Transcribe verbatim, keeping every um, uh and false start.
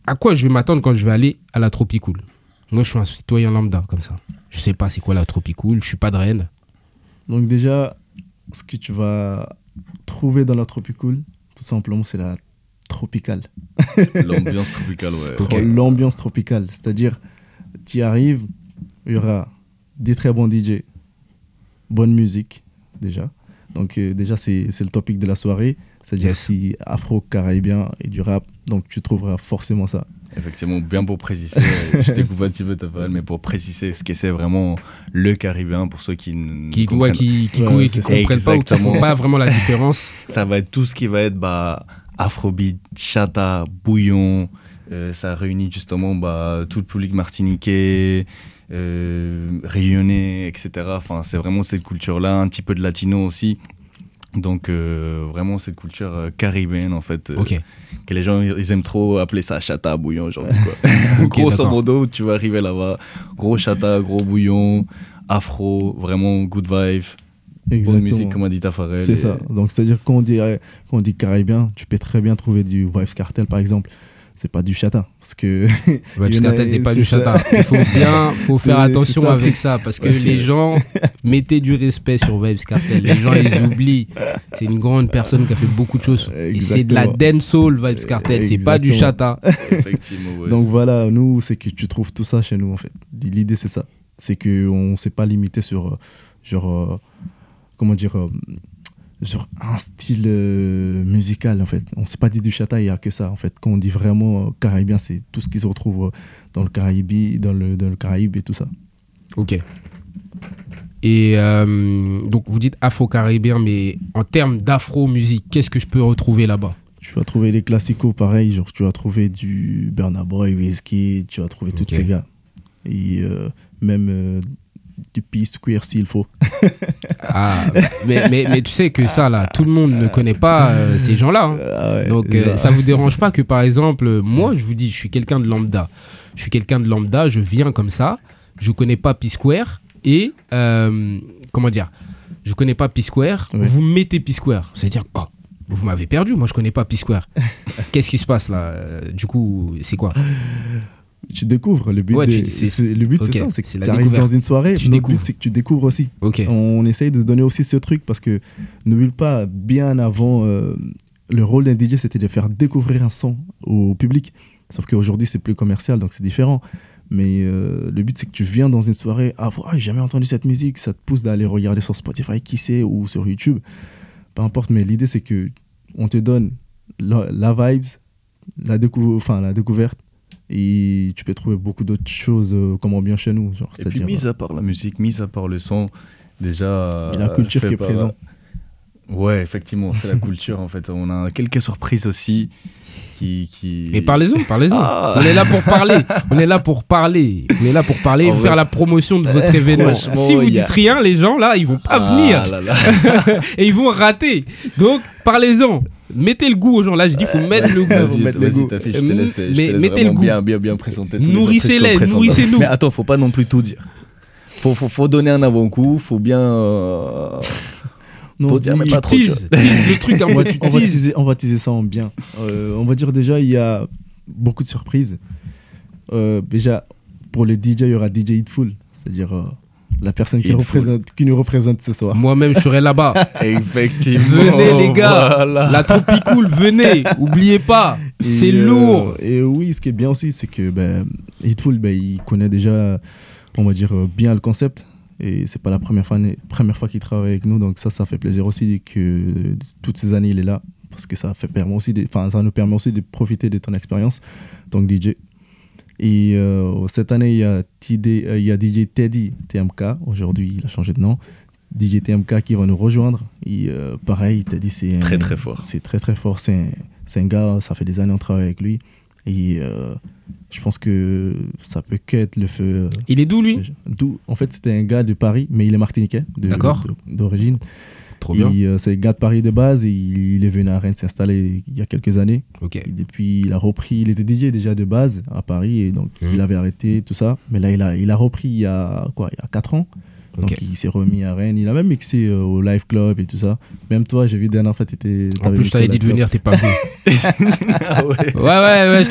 à quoi je vais m'attendre quand je vais aller à la Tropicool? Moi, je suis un citoyen lambda, comme ça. Je sais pas c'est quoi la Tropicool, je suis pas de Rennes. Donc déjà, ce que tu vas trouver dans la Tropicool, tout simplement, c'est la tropicale. L'ambiance tropicale, ouais. Okay. L'ambiance tropicale, c'est-à-dire, tu y arrives, il y aura des très bons D J, bonne musique, déjà. Donc euh, déjà, c'est, c'est le topic de la soirée, c'est-à-dire yes. si afro-caribéen et du rap, donc tu trouveras forcément ça. Effectivement, bien pour préciser, je découvre un petit peu ta parole, mais pour préciser ce que c'est vraiment le caribéen pour ceux qui ne qui, comprennent, ouais, qui, qui, ouais, qui comprennent pas ou qui font pas vraiment la différence. Ça va être tout ce qui va être bah, afrobeat, chata, bouillon, euh, ça réunit justement bah, tout le public martiniquais, euh, rayonnais, et cetera. Enfin, c'est vraiment cette culture-là, un petit peu de latino aussi. Donc euh, vraiment cette culture euh, caribéenne en fait, euh, okay. que les gens ils aiment trop appeler ça chata, bouillon aujourd'hui quoi. Okay, grosso modo tu vas arriver là-bas, gros chata, gros bouillon, afro, vraiment good vibe. Exactement. Bonne musique comme a dit Tafarel. C'est et... ça, donc c'est-à-dire quand on dit, quand on dit caribéen, tu peux très bien trouver du Vybz Kartel par exemple. C'est pas du chata parce que Vybz Kartel c'est pas du chata. Il faut bien faut faire attention ça. Avec ça parce que ouais, les gens mettez du respect sur Vybz Kartel. Les gens ils oublient. C'est une grande personne qui a fait beaucoup de choses. Exactement. Et c'est de la dancehall Vybz Kartel, Exactement. C'est pas du chata. Effectivement. Ouais, donc c'est... voilà, nous c'est que tu trouves tout ça chez nous en fait. L'idée c'est ça, c'est que on s'est pas limité sur genre comment dire sur un style euh, musical en fait. On ne s'est pas dit du chata, il n'y a que ça en fait. Quand on dit vraiment euh, caribéen, c'est tout ce qui se retrouve euh, dans le Caraïbe, dans le, dans le Caraïbe et tout ça. Ok. Et euh, donc vous dites afro-caribéen, mais en termes d'afro-musique, qu'est-ce que je peux retrouver là-bas? Tu vas trouver les classicos pareil, genre tu vas trouver du Burna Boy, Wizkid, tu vas trouver okay. tous ces gars. Et euh, même... Euh, du piste queer s'il faut. Ah, mais, mais, mais tu sais que ça là, tout le monde ne connaît pas euh, ces gens-là. Hein. Ah ouais, donc euh, ça vous dérange pas que par exemple, moi je vous dis, je suis quelqu'un de lambda. Je suis quelqu'un de lambda, je viens comme ça, je connais pas P-Square et euh, comment dire, je connais pas P-Square. Oui. Vous mettez P-Square, c'est-à-dire oh, vous m'avez perdu, moi je connais pas P-Square. Qu'est-ce qui se passe là? Du coup, c'est quoi? Tu découvres, le but, ouais, des, tu, c'est, c'est, le but okay. c'est ça, c'est que tu arrives dans une soirée, tu notre découvres. but c'est que tu découvres aussi. Okay. On essaye de se donner aussi ce truc parce que n'oublie pas, bien avant, euh, le rôle d'un D J c'était de faire découvrir un son au public, sauf qu'aujourd'hui c'est plus commercial donc c'est différent. Mais euh, le but c'est que tu viens dans une soirée, ah oh, j'ai jamais entendu cette musique, ça te pousse d'aller regarder sur Spotify, qui sait, ou sur YouTube, peu importe, mais l'idée c'est que on te donne la, la vibes, la, décou- enfin, la découverte. Et tu peux trouver beaucoup d'autres choses euh, comme ambiance chez nous. Genre, et puis, mis à part la musique, mis à part le son, déjà... Et la culture qui est par... présente. Ouais, effectivement, c'est la culture, en fait. On a quelques surprises aussi qui... qui... Mais parlez-en, parlez-en. Ah. On est là pour parler. On est là pour parler. On est là pour parler et faire vrai. La promotion de votre événement. Si vous dites a... rien, les gens, là, ils vont pas ah, venir. Là, là. Et ils vont rater. Donc, parlez-en. Mettez le goût aux gens. Là, je dis, il faut mettre le goût. Vas-y, mettre vas-y, le goût. Je te laisse, je te laisse mettez le goût. Bien, bien, bien présenter. Nourrissez-les, nourrissez-nous. Mais attends, faut pas non plus tout dire. Faut, faut, faut donner un avant-goût. Faut bien. Euh... Non, faut se dire, dit, mais pas trop. Tease, tease le truc. on, va, on, va teaser, on va teaser ça en bien. Euh, on va dire déjà, il y a beaucoup de surprises. Euh, déjà, pour les D J, il y aura D J Hitful. C'est-à-dire. Euh, la personne qui, représente, qui nous représente ce soir. Moi-même, je serai là-bas. Effectivement. Venez, les gars. Voilà. La Tropicool, venez. Oubliez pas. Et c'est euh, lourd. Et oui, ce qui est bien aussi, c'est que ben, Hitful, ben, il connaît déjà, on va dire, bien le concept. Et c'est pas la première fois, première fois qu'il travaille avec nous. Donc ça, ça fait plaisir aussi que toutes ces années, il est là. Parce que ça, fait, permet aussi de, ça nous permet aussi de profiter de ton expérience. Donc D J. Et euh, cette année, il y a, T D, euh, il y a D J Teddy T M K. Aujourd'hui, il a changé de nom. D J T M K qui va nous rejoindre. Et euh, pareil, Teddy, c'est très un, très fort. C'est très très fort. C'est un, c'est un gars, ça fait des années qu'on travaille avec lui. Et euh, je pense que ça peut qu'être le feu. Il est d'où, lui? D'où, en fait, c'était un gars de Paris, mais il est martiniquais de, D'accord. De, d'origine. Trop bien. Et, euh, c'est un gars de Paris de base et il est venu à Rennes s'installer il y a quelques années. Okay. Et depuis, il a repris, il était D J déjà de base à Paris et donc mmh. il avait arrêté tout ça. Mais là, il a, il a repris il y a quoi, il y a quatre ans. Donc okay. il s'est remis à Rennes. Il a même mixé euh, au Live Club et tout ça. Même toi, j'ai vu dernière fois, t'étais. En plus, je t'avais dit de venir, t'es pas venu. Ah ouais. Ouais, ouais, ouais.